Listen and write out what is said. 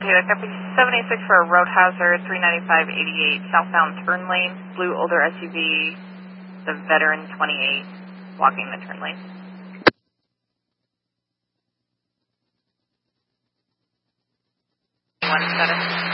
Okay, copy 76 for a road hazard, 39588 southbound turn lane, blue older SUV, the veteran 28, blocking the turn lane. One better.